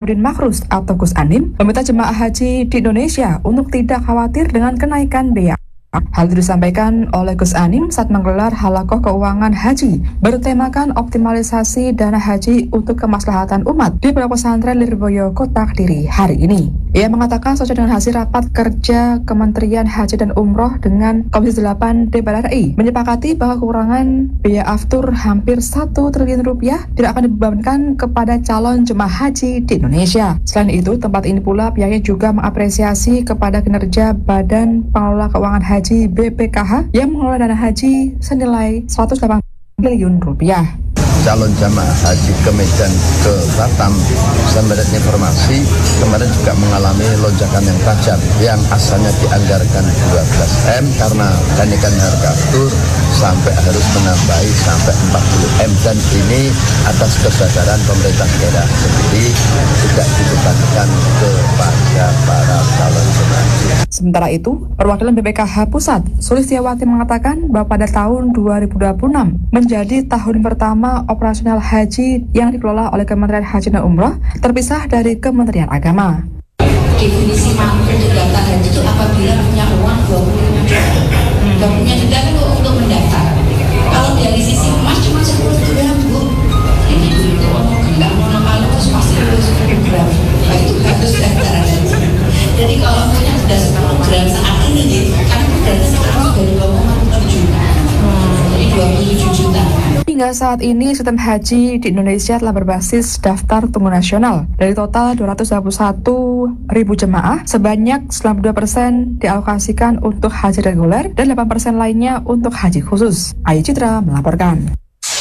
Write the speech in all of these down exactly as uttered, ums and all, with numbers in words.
Salahuddin Makrus atau Gus Anim meminta jemaah haji di Indonesia untuk tidak khawatir dengan kenaikan biaya. Hal itu disampaikan oleh Gus Anim saat menggelar halakoh keuangan haji bertemakan optimalisasi dana haji untuk kemaslahatan umat di Pondok Pesantren Lirboyo, Kota Kediri hari ini. Ia mengatakan sesuai dengan hasil rapat kerja Kementerian Haji dan Umroh dengan Komisi delapan D P R R I menyepakati bahwa kekurangan biaya aftur hampir satu triliun rupiah tidak akan dibebankan kepada calon jemaah haji di Indonesia. Selain itu, tempat ini pula pihaknya juga mengapresiasi kepada kinerja Badan Pengelola Keuangan Haji Haji B P K H yang mengelola dana haji senilai seratus delapan triliun rupiah. Calon jamaah haji ke Medan, ke Batam, saya mendapat informasi kemarin juga mengalami lonjakan yang tajam yang asalnya dianggarkan dua belas M karena kenaikan harga aftur sampai harus menambahi sampai empat puluh M, dan ini atas kesadaran pemerintah daerah sendiri tidak dibebankan kepada para calon jemaah haji. Sementara itu, perwakilan B P K H Pusat, Sulistiawati mengatakan bahwa pada tahun dua ribu dua puluh enam menjadi tahun pertama operasional haji yang dikelola oleh Kementerian Haji dan Umroh terpisah dari Kementerian Agama. Definisi mampu untuk daftar haji itu apabila punya uang dua puluh lima juta. Dan punya juga itu untuk mendaftar. Kalau dari sisi emas cuma sepuluh gram, Bu. Ini itu enggak mau malu terus pasti sepuluh gram. Nah, itu harus daftar haji. Jadi kalau punya sudah sepuluh gram saat ini gitu, karena berarti sekarang sudah dua koma tujuh juta. Jadi dua puluh tujuh juta. Hingga saat ini, sistem haji di Indonesia telah berbasis daftar tunggu nasional. Dari total dua ratus dua puluh satu ribu jemaah, sebanyak sembilan puluh dua persen dialokasikan untuk haji reguler dan delapan persen lainnya untuk haji khusus. Ayu Citra melaporkan.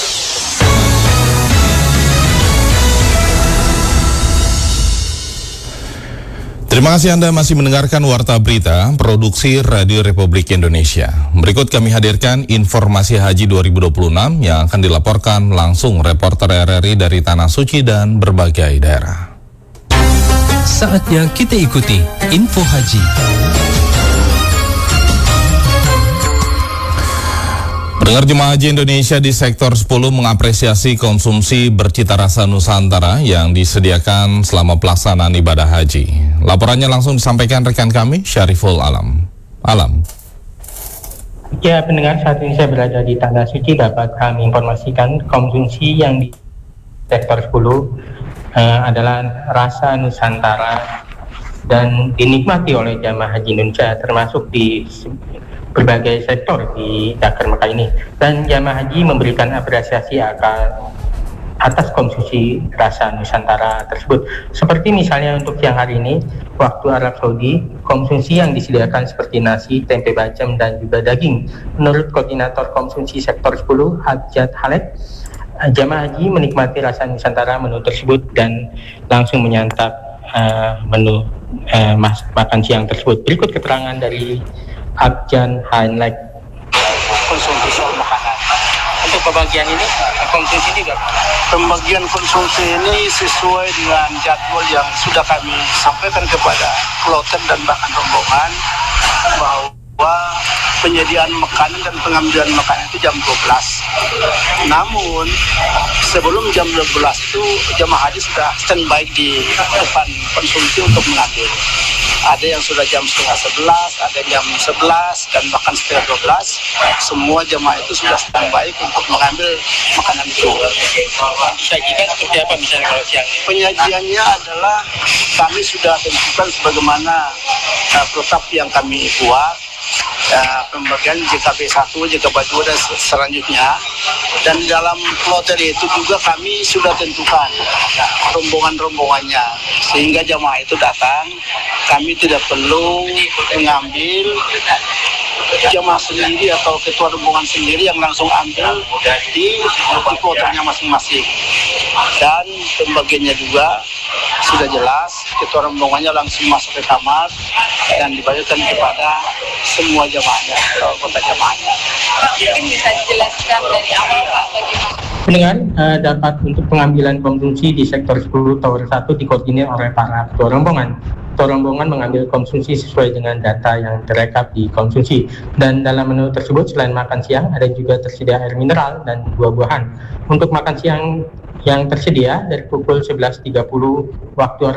Terima kasih Anda masih mendengarkan Warta Berita, Produksi Radio Republik Indonesia. Berikut kami hadirkan informasi haji dua ribu dua puluh enam yang akan dilaporkan langsung reporter R R I dari Tanah Suci dan berbagai daerah. Saatnya kita ikuti info haji. Pendengar jemaah haji Indonesia di sektor sepuluh mengapresiasi konsumsi bercita rasa Nusantara yang disediakan selama pelaksanaan ibadah haji. Laporannya langsung disampaikan rekan kami, Syariful Alam. Alam. Ya, pendengar, saat ini saya berada di Tanah Suci, dapat kami informasikan konsumsi yang di sektor sepuluh uh, adalah rasa Nusantara dan dinikmati oleh jemaah haji Indonesia, termasuk di berbagai sektor di Dakar Mekah ini, dan jamaah haji memberikan apresiasi akan atas konsumsi rasa Nusantara tersebut. Seperti misalnya untuk siang hari ini, waktu Arab Saudi, konsumsi yang disediakan seperti nasi, tempe bacem, dan juga daging. Menurut Koordinator Konsumsi Sektor sepuluh, Hadjat Khaled, jamaah haji menikmati rasa Nusantara menu tersebut dan langsung menyantap uh, menu uh, mas- makan siang tersebut. Berikut keterangan dari Abjan Hanlek. Konsumsi soal makanan. Untuk pembagian ini, konsumsi juga. Pembagian konsumsi ini sesuai dengan jadwal yang sudah kami sampaikan kepada kloter dan bahkan rombongan bahwa penyediaan makanan dan pengambilan makanan itu jam dua belas. Namun sebelum jam dua belas itu jemaah haji sudah standby di depan konsumsi untuk mengambil. Ada yang sudah jam setengah sebelas, ada jam sebelas, dan bahkan setengah dua belas. Semua jemaah itu sudah standby untuk mengambil makanan itu. Disajikan seperti apa misalnya kalau siang ini? Penyajiannya adalah kami sudah tentukan sebagaimana uh, protap yang kami buat. Uh, pembagian J K B satu, J K B dua dan selanjutnya, dan di dalam kloter itu juga kami sudah tentukan uh, rombongan-rombongannya sehingga jamaah itu datang, kami tidak perlu mengambil jamaah sendiri atau ketua rombongan sendiri yang langsung ambil di depan kloternya masing-masing. Dan pembagiannya juga sudah jelas, ketua rombongannya langsung masuk ke kamar dan dibagikan kepada semua jamaahnya atau kota jamaahnya. Mungkin bisa dijelaskan dari awal Pak bagaimana? Pendengar, uh, dapat untuk pengambilan konsumsi di sektor sepuluh Tower satu dikoordinir oleh para ketua rombongan. Ketua rombongan mengambil konsumsi sesuai dengan data yang terekap di konsumsi. Dan dalam menu tersebut selain makan siang ada juga tersedia air mineral dan buah-buahan. Untuk makan siang yang tersedia dari pukul sebelas tiga puluh waktu